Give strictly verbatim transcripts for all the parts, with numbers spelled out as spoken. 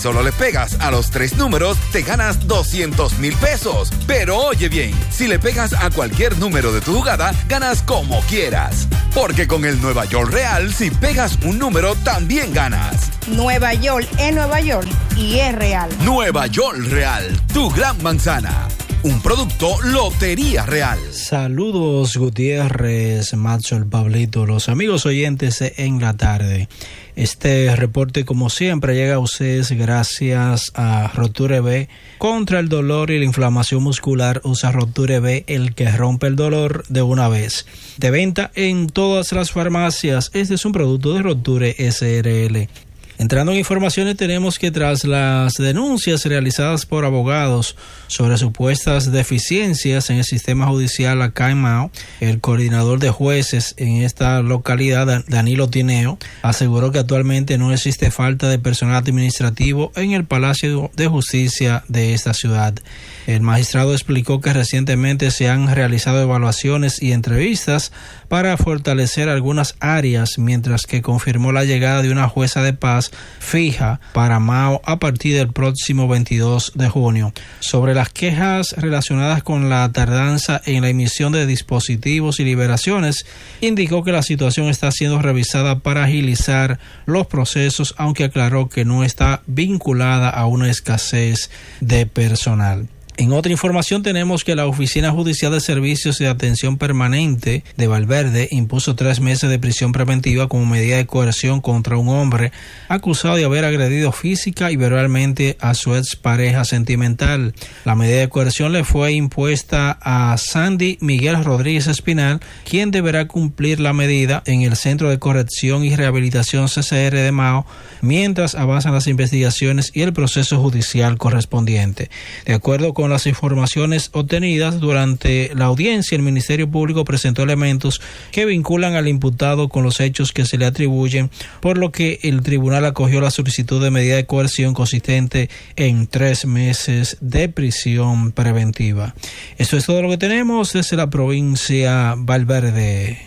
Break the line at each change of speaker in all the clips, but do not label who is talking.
solo le pegas a los tres números, te ganas doscientos mil pesos. Pero oye bien, si le pegas a cualquier número de tu jugada, ganas como quieras. Porque con el Nueva York Real, si pegas un número, también ganas.
Nueva York es Nueva York y es real.
Nueva York Real, tu gran manzana. Un producto Lotería Real.
Saludos, Gutiérrez, Macho, el Pablito, los amigos oyentes en la tarde. Este reporte, como siempre, llega a ustedes gracias a Roture B. Contra el dolor y la inflamación muscular, usa Roture B, el que rompe el dolor de una vez. De venta en todas las farmacias. Este es un producto de Roture S R L. Entrando en informaciones, tenemos que tras las denuncias realizadas por abogados sobre supuestas deficiencias en el sistema judicial acá en Mao, el coordinador de jueces en esta localidad, Danilo Tineo, aseguró que actualmente no existe falta de personal administrativo en el Palacio de Justicia de esta ciudad. El magistrado explicó que recientemente se han realizado evaluaciones y entrevistas para fortalecer algunas áreas, mientras que confirmó la llegada de una jueza de paz fija para Mao a partir del próximo veintidós de junio. Sobre las quejas relacionadas con la tardanza en la emisión de dispositivos y liberaciones, indicó que la situación está siendo revisada para agilizar los procesos, aunque aclaró que no está vinculada a una escasez de personal. En otra información tenemos que la Oficina Judicial de Servicios de Atención Permanente de Valverde impuso tres meses de prisión preventiva como medida de coerción contra un hombre acusado de haber agredido física y verbalmente a su expareja sentimental. La medida de coerción le fue impuesta a Sandy Miguel Rodríguez Espinal, quien deberá cumplir la medida en el Centro de Corrección y Rehabilitación C C R de Mao, mientras avanzan las investigaciones y el proceso judicial correspondiente. De acuerdo con Con las informaciones obtenidas durante la audiencia, el Ministerio Público presentó elementos que vinculan al imputado con los hechos que se le atribuyen, por lo que el tribunal acogió la solicitud de medida de coerción consistente en tres meses de prisión preventiva. Esto es todo lo que tenemos desde la provincia Valverde.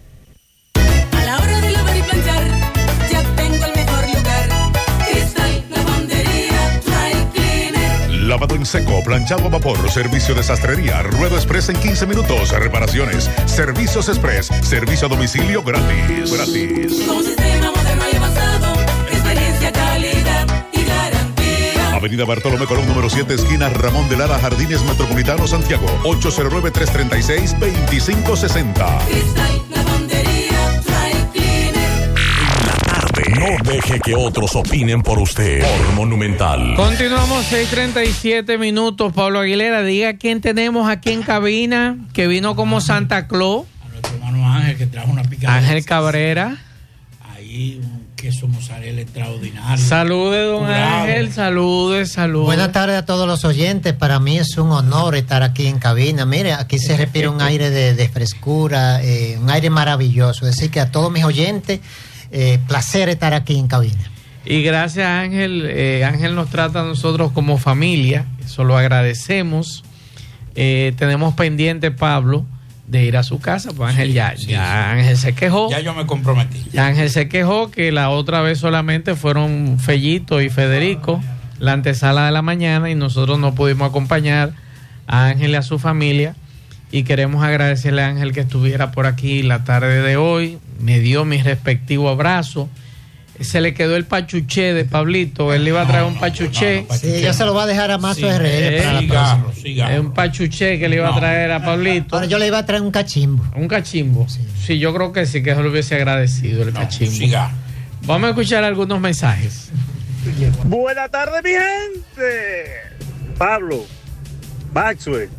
A la hora de lavar y planchar, ya tengo el mejor lugar. Cristal Lavandería Dry Cleaner.
Lavado en seco, planchado a vapor, servicio de sastrería, ruedo express en quince minutos, reparaciones, servicios express, servicio a domicilio gratis. Gratis.
Con un sistema moderno y avanzado, experiencia, calidad y garantía.
Avenida Bartolomé Colón, número siete, esquina Ramón de Lara, Jardines Metropolitano, Santiago. ocho cero nueve, tres tres seis, dos cinco seis cero.
Cristal Lavandería Dry Cleaner.
En la tarde. No deje que otros opinen por usted. Por Monumental.
Continuamos, seis treinta y siete minutos. Pablo Aguilera, diga quién tenemos aquí en cabina, que vino como Santa Claus.
A nuestro hermano Ángel, que trajo una picada.
Ángel Cabrera.
Ahí un queso mozzarella extraordinario.
Salude, don Curado. Ángel, salude, salude.
Buenas tardes a todos los oyentes. Para mí es un honor estar aquí en cabina. Mire, aquí se respira un aire de, de frescura, eh, un aire maravilloso. Es decir, que a todos mis oyentes, eh, placer estar aquí en cabina.
Y gracias, Ángel. Eh, Ángel nos trata a nosotros como familia. Eso lo agradecemos. Eh, tenemos pendiente, Pablo, de ir a su casa. Pues Ángel ya, sí, ya sí. Ángel se quejó.
Ya yo me comprometí.
Ya Ángel se quejó que la otra vez solamente fueron Fellito y Federico, la antesala de la mañana, y nosotros no pudimos acompañar a Ángel y a su familia. Y queremos agradecerle a Ángel que estuviera por aquí la tarde de hoy. Me dio mi respectivo abrazo. Se le quedó el pachuché de Pablito. Él le iba a traer no, un pachuché.
No, no, pachuché. Sí, ya se lo va a dejar a Mazo sí, R L para la
cigarro, cigarro.
Es un pachuché que le iba no. a traer a Pablito.
Ahora yo le iba a traer un cachimbo.
Un cachimbo. Sí, sí, yo creo que sí, que eso lo hubiese agradecido el no, cachimbo. Cigarro. Vamos a escuchar algunos mensajes.
Buenas tardes, mi gente. Pablo, Maxwell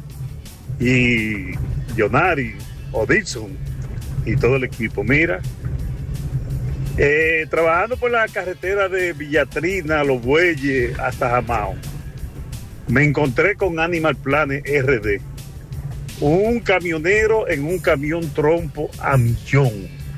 y Jonari, Odilson y todo el equipo. Mira, eh, trabajando por la carretera de Villatrina, Los Bueyes hasta Jamao, me encontré con Animal Planet R D, un camionero en un camión trompo a millón,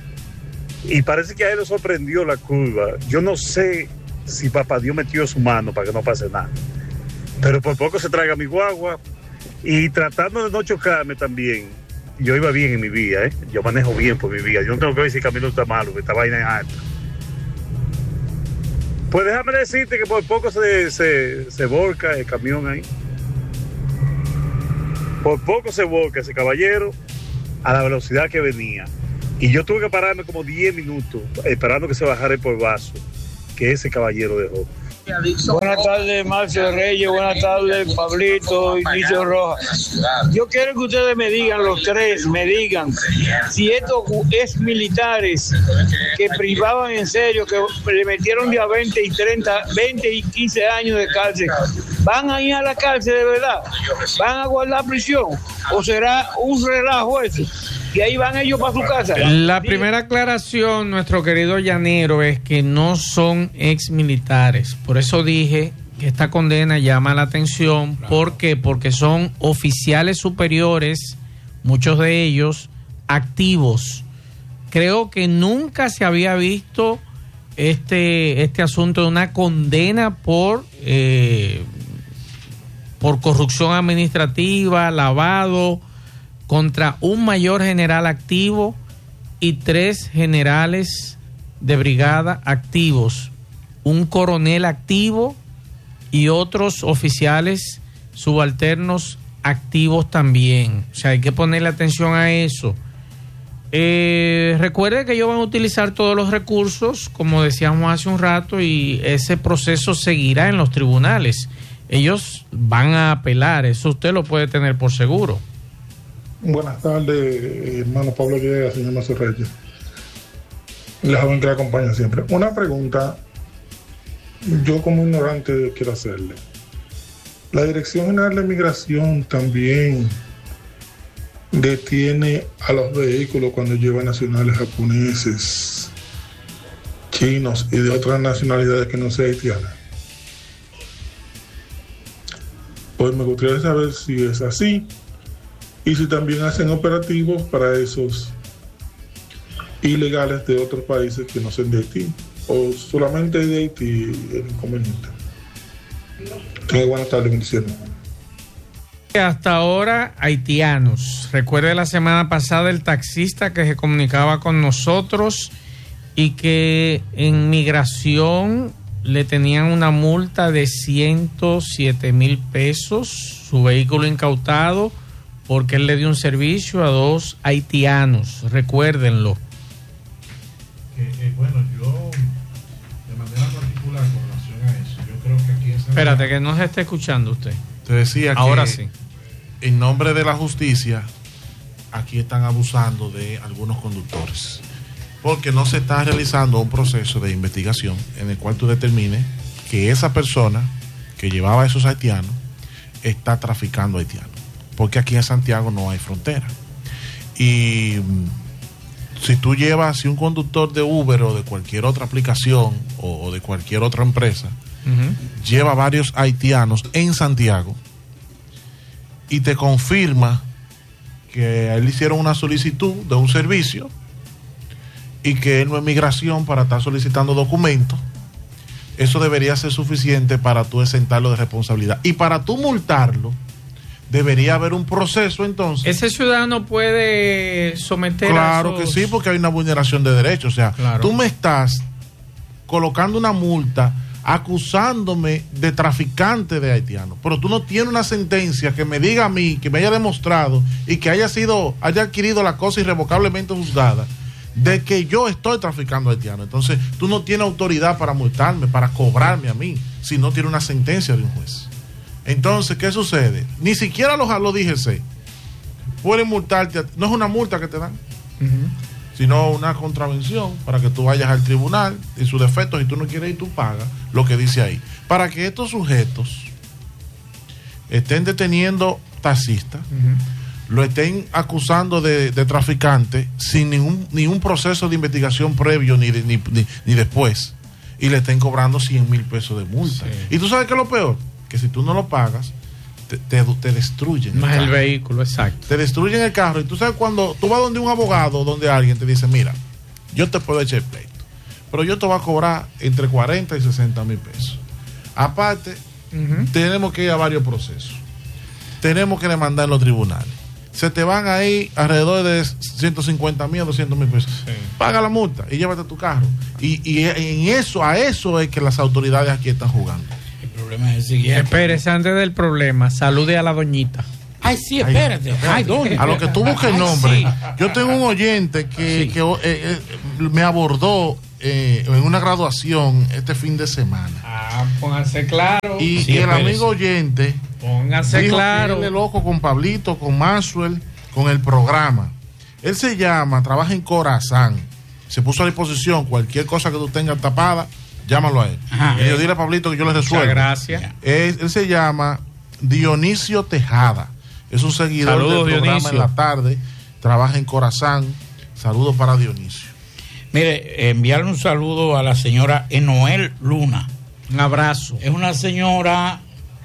y parece que a él le sorprendió la curva. Yo no sé si papá Dios metió su mano para que no pase nada, pero por poco se traga mi guagua. Y tratando de no chocarme también, yo iba bien en mi vía, ¿eh? Yo manejo bien por mi vía. Yo no tengo que ver si el camino está malo, que esta vaina es alta. Pues déjame decirte que por poco se, se, se volca el camión ahí. Por poco se volca ese caballero a la velocidad que venía. Y yo tuve que pararme como diez minutos esperando que se bajara el polvazo que ese caballero dejó.
Buenas tardes, Marcio Reyes. Buenas tardes, Pablito y Nicho Rojas. Yo quiero que ustedes me digan, los tres, me digan si estos ex militares que privaban en serio, que le metieron de a veinte y treinta, veinte y quince años de cárcel, ¿van a ir a la cárcel de verdad? ¿Van a guardar prisión? ¿O será un relajo eso? Y ahí van ellos para su casa.
La primera aclaración, nuestro querido llanero, es que no son ex militares. Por eso dije que esta condena llama la atención. ¿Por qué? Porque son oficiales superiores, muchos de ellos activos. Creo que nunca se había visto este, este asunto de una condena por, eh, por corrupción administrativa, lavado, contra un mayor general activo y tres generales de brigada activos, un coronel activo y otros oficiales subalternos activos también. O sea, hay que ponerle atención a eso. Eh, recuerde que ellos van a utilizar todos los recursos, como decíamos hace un rato, y ese proceso seguirá en los tribunales. Ellos van a apelar, eso usted lo puede tener por seguro.
Buenas tardes, hermano Pablo Villegas, señor Mazo Reyes. La joven que le acompaña siempre. Una pregunta, yo como ignorante quiero hacerle. La Dirección General de Migración también detiene a los vehículos cuando llevan nacionales japoneses, chinos y de otras nacionalidades que no sean haitianas. Pues me gustaría saber si es así. Y si también hacen operativos para esos ilegales de otros países que no sean de Haití, o solamente de Haití el inconveniente. Tenga buenas tardes, bendiciones.
Hasta ahora, haitianos. Recuerde la semana pasada el taxista que se comunicaba con nosotros y que en migración le tenían una multa de ciento siete mil pesos, su vehículo incautado, porque él le dio un servicio a dos haitianos, recuérdenlo.
Eh, eh, bueno, yo, de manera particular, con relación a eso, yo creo que aquí en Santiago...
Espérate, que no se está escuchando usted.
Te decía
ahora
que,
sí,
en nombre de la justicia, aquí están abusando de algunos conductores, porque no se está realizando un proceso de investigación en el cual tú determines que esa persona que llevaba a esos haitianos está traficando haitianos. Porque aquí en Santiago no hay frontera. Y si tú llevas, si un conductor de Uber o de cualquier otra aplicación o, o de cualquier otra empresa, uh-huh, lleva varios haitianos en Santiago y te confirma que a él le hicieron una solicitud de un servicio y que él no es migración para estar solicitando documentos, eso debería ser suficiente para tú exentarlo de responsabilidad. Y para tú multarlo, debería haber un proceso entonces.
¿Ese ciudadano puede someter
Claro
a esos...
que sí, porque hay una vulneración de derechos. O sea, claro, tú me estás colocando una multa acusándome de traficante de haitianos, pero tú no tienes una sentencia que me diga a mí, que me haya demostrado y que haya sido, haya adquirido la cosa irrevocablemente juzgada de que yo estoy traficando haitianos. Entonces tú no tienes autoridad para multarme, para cobrarme a mí, si no tiene una sentencia de un juez. Entonces, ¿qué sucede? Ni siquiera los, los D G C pueden multarte, no es una multa que te dan, uh-huh, sino una contravención para que tú vayas al tribunal y sus defectos, si tú no quieres ir, tú pagas lo que dice ahí. Para que estos sujetos estén deteniendo taxistas, uh-huh, lo estén acusando de, de traficante sin ningún, ningún proceso de investigación previo ni, de, ni, ni, ni después, y le estén cobrando cien mil pesos de multa. Sí. ¿Y tú sabes qué es lo peor? Que si tú no lo pagas, te, te, te destruyen
más el, el vehículo, exacto.
Te destruyen el carro. Y tú sabes, cuando tú vas donde un abogado, donde alguien te dice, mira, yo te puedo echar el pleito, pero yo te voy a cobrar entre cuarenta y sesenta mil pesos. Aparte, uh-huh, tenemos que ir a varios procesos. Tenemos que demandar en los tribunales. se te van ahí alrededor de ciento cincuenta mil, doscientos mil pesos. Sí. Paga la multa y llévate tu carro. Y, y en eso, a eso es que las autoridades aquí están jugando.
El problema es el siguiente.
Espérese, antes del problema, salude a la doñita.
Ay, sí, espérate. Ay, Ay, ¿dónde?
A lo que tú busques el nombre. Sí. Yo tengo un oyente que, sí. que eh, eh, me abordó eh, en una graduación este fin de semana.
Ah, pónganse claro.
Y,
sí,
y el amigo oyente
pónganse
dijo
claro.
que él es loco con Pablito, con Maxwell, con el programa. Él se llama, trabaja en Corazán. Se puso a disposición. Cualquier cosa que tú tengas tapada, llámalo a él. Ajá, y yo dile a Pablito que yo le resuelvo.
Muchas gracias.
Él, él se llama Dionisio Tejada. Es un seguidor Saludos, del programa Dionisio. En la tarde. Trabaja en Corazán. Saludos para Dionisio.
Mire, enviarle un saludo a la señora Enoel Luna.
Un abrazo.
Es una señora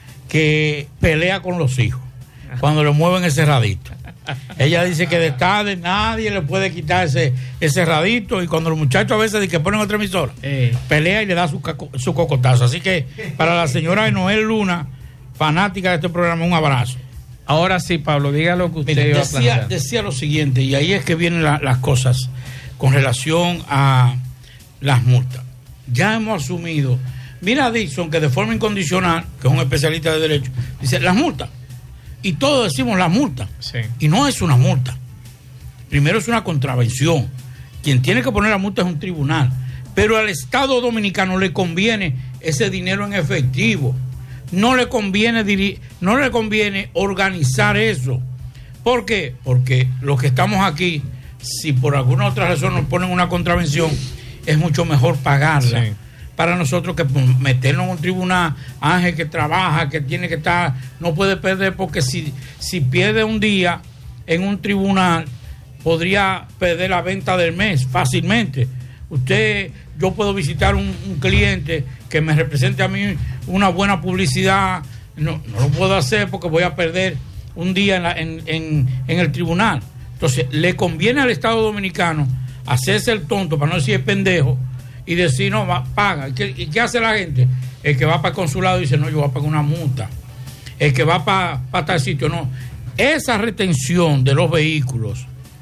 que pelea con los hijos cuando le mueven ese radito. Ella dice que de tarde nadie le puede quitar ese, ese radito, y cuando los muchachos a veces de que ponen otra emisora, eh. pelea y le da su, caco, su cocotazo. Así que para la señora Enoel Luna, fanática de este programa, un abrazo.
Ahora sí, Pablo, diga lo que usted
Mira,
iba
decía,
a plantear.
Decía lo siguiente, y ahí es que vienen la, las cosas con relación a las multas. Ya hemos asumido, mira a Dixon, que de forma incondicional, que es un especialista de derecho, dice las multas, y todos decimos las multas, sí. Y no es una multa. Primero es una contravención. Quien tiene que poner la multa es un tribunal, pero al Estado Dominicano le conviene ese dinero en efectivo. No le conviene diri- no le conviene organizar eso. ¿Por qué? Porque los que estamos aquí, si por alguna otra razón nos ponen una contravención, es mucho mejor pagarla. Sí. Para nosotros que meternos en un tribunal, Ángel que trabaja, que tiene que estar, no puede perder, porque si, si pierde un día en un tribunal, podría perder la venta del mes fácilmente. Usted, yo puedo visitar un, un cliente que me represente a mí una buena publicidad, no, no lo puedo hacer porque voy a perder un día en, la, en, en, en el tribunal. Entonces, le conviene al Estado Dominicano hacerse el tonto, para no decir el pendejo, y decir, no, va, paga. ¿Y qué, ¿Y qué hace la gente? El que va para el consulado dice, no, yo voy a pagar una multa. El que va para, para tal sitio, no. Esa retención de los vehículos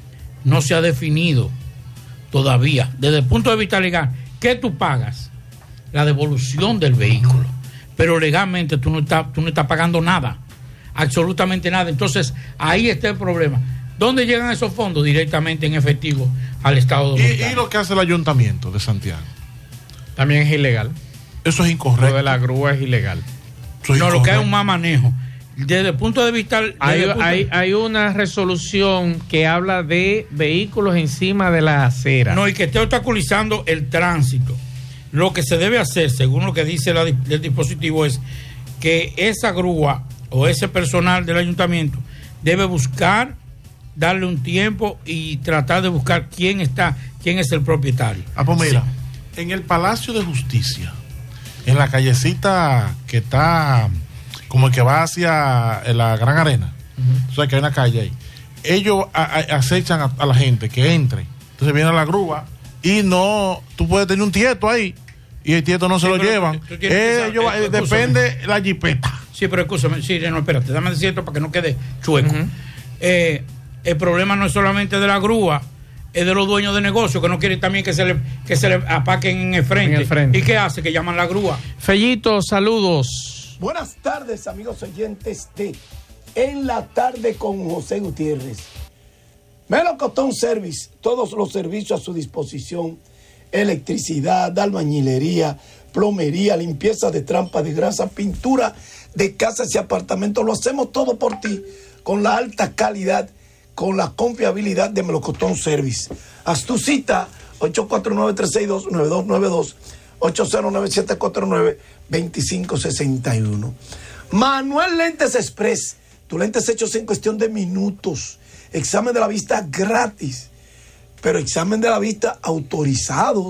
no se ha definido todavía. Desde el punto de vista legal, ¿qué tú pagas? La devolución del vehículo. Pero legalmente tú no estás, tú no estás pagando nada. Absolutamente nada. Entonces, ahí está el problema. ¿Dónde llegan esos fondos? Directamente en efectivo al Estado Dominicano.
¿Y, y lo que hace el Ayuntamiento de Santiago?
También es ilegal.
Eso es incorrecto.
Lo de la grúa es ilegal.
No, incorrecto. Lo que hay un mal manejo. Desde el punto de vista...
Hay,
punto
hay,
de...
hay una resolución que habla de vehículos encima de la acera.
No, y que esté obstaculizando el tránsito. Lo que se debe hacer, según lo que dice la, el dispositivo, es que esa grúa o ese personal del ayuntamiento debe buscar, darle un tiempo y tratar de buscar quién está, quién es el propietario.
Ah, pues mira, sí. En el Palacio de Justicia, en la callecita que está como el que va hacia la Gran Arena, uh-huh. O sea, que hay una calle ahí, ellos a, a, acechan a, a la gente que entre. Entonces viene la grúa y no, tú puedes tener un tieto ahí y el tieto no sí, se lo llevan. Eh, ellos, eh, depende la jipeta.
Sí, pero escúchame, sí, no, espérate, dame decir esto para que no quede chueco. Uh-huh. Eh, el problema no es solamente de la grúa, es de los dueños de negocios que no quieren también que se le, que se le apaquen en el frente.
En el frente.
¿Y qué hace? Que llaman la grúa.
Fellito, saludos.
Buenas tardes, amigos oyentes de En la Tarde con José Gutiérrez. Melocotón Service, todos los servicios a su disposición: electricidad, albañilería, plomería, limpieza de trampas de grasa, pintura de casas y apartamentos. Lo hacemos todo por ti, con la alta calidad, con la confiabilidad de Melocotón Service. Haz tu cita, ocho cuatro nueve, tres seis dos, nueve dos nueve dos, ocho cero nueve, siete cuatro nueve, dos cinco seis uno. Manuel Lentes Express, tus lentes hechos en cuestión de minutos. Examen de la vista gratis, pero examen de la vista autorizado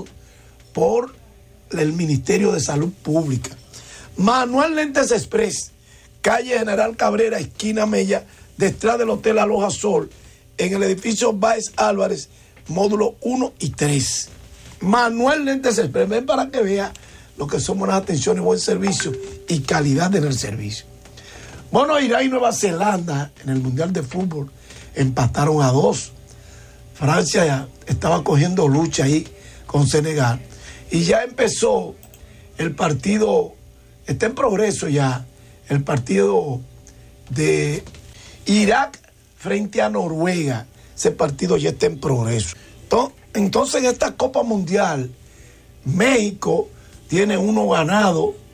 por el Ministerio de Salud Pública. Manuel Lentes Express, calle General Cabrera, esquina Mella, detrás del Hotel Aloha Sol, en el edificio Báez Álvarez, módulo uno y tres. Manuel Lentes Express, ven para que vea lo que son buenas atenciones, buen servicio y calidad en el servicio. Bueno, irá a Nueva Zelanda en el Mundial de Fútbol empataron a dos. Francia ya estaba cogiendo lucha ahí con Senegal. Y ya empezó el partido, está en progreso ya, el partido de Irak frente a Noruega. Ese partido ya está en progreso. Entonces, en esta Copa Mundial, México tiene uno ganado